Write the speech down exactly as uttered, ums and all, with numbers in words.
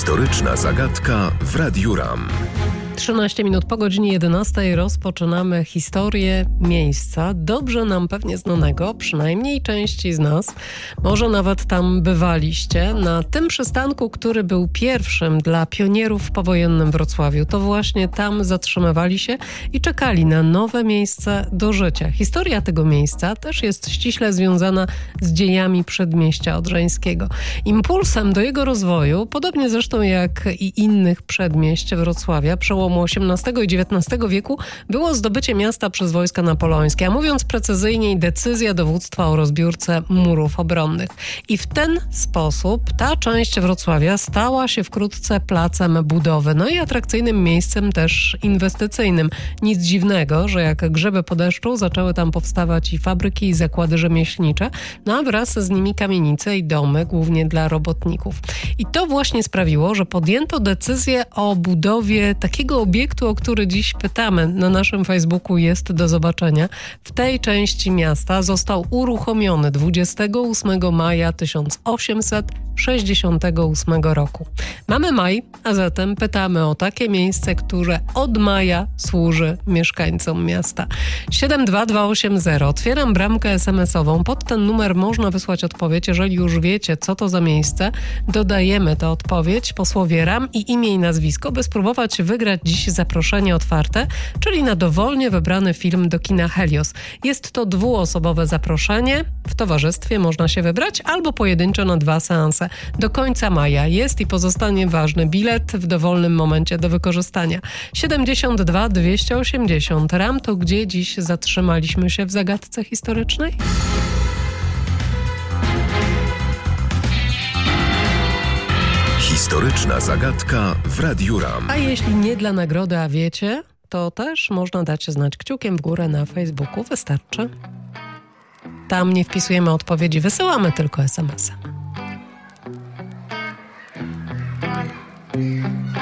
Historyczna zagadka w Radiu RAM. trzynaście minut po godzinie jedenastej rozpoczynamy historię miejsca dobrze nam pewnie znanego, przynajmniej części z nas. Może nawet tam bywaliście. Na tym przystanku, który był pierwszym dla pionierów w powojennym Wrocławiu, to właśnie tam zatrzymywali się i czekali na nowe miejsce do życia. Historia tego miejsca też jest ściśle związana z dziejami przedmieścia odrzańskiego. Impulsem do jego rozwoju, podobnie zresztą jak i innych przedmieść Wrocławia, przełomu osiemnastego i dziewiętnastego wieku było zdobycie miasta przez wojska napoleońskie, a mówiąc precyzyjniej, decyzja dowództwa o rozbiórce murów obronnych. I w ten sposób ta część Wrocławia stała się wkrótce placem budowy, no i atrakcyjnym miejscem też inwestycyjnym. Nic dziwnego, że jak grzyby po deszczu zaczęły tam powstawać i fabryki, i zakłady rzemieślnicze, no a wraz z nimi kamienice i domy, głównie dla robotników. I to właśnie sprawiło, że podjęto decyzję o budowie takiego obiektu, o który dziś pytamy. Na naszym Facebooku jest do zobaczenia. W tej części miasta został uruchomiony dwudziestego ósmego maja tysiąc osiemset sześćdziesiątego ósmego roku. Mamy maj, a zatem pytamy o takie miejsce, które od maja służy mieszkańcom miasta. siedem dwa dwa osiem zero. Otwieram bramkę es em esową. Pod ten numer można wysłać odpowiedź. Jeżeli już wiecie, co to za miejsce, dodajemy tę odpowiedź po słowie RAM i imię i nazwisko, by spróbować wygrać dziś zaproszenie otwarte, czyli na dowolnie wybrany film do kina Helios. Jest to dwuosobowe zaproszenie. W towarzystwie można się wybrać albo pojedynczo na dwa seanse. Do końca maja jest i pozostanie ważny bilet w dowolnym momencie do wykorzystania. siedemdziesiąt dwa dwieście osiemdziesiąt. RAM to gdzie dziś zatrzymaliśmy się w zagadce historycznej? Historyczna zagadka w Radiu RAM. A jeśli nie dla nagrody, a wiecie, to też można dać znać kciukiem w górę na Facebooku. Wystarczy. Tam nie wpisujemy odpowiedzi, wysyłamy tylko es em esem.